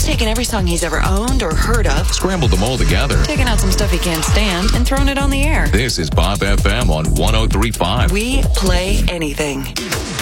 taken every song he's ever owned or heard of, scrambled them all together, taken out some stuff he can't stand, and thrown it on the air. This is Pop FM on 103.5. We play anything.